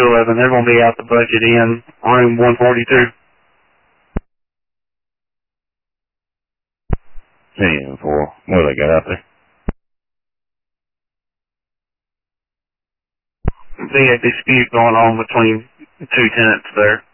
211. They're going to be out the budget in room 142. 10-4. What do they got out there? Be a dispute going on between two tenants there.